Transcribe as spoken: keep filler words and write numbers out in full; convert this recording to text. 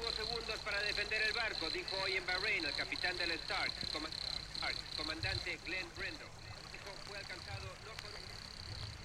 tuvo segundos para defender el barco, dijo hoy en Bahrein el capitán del Stark, Comandante Glenn Brindle. Fue alcanzado no por un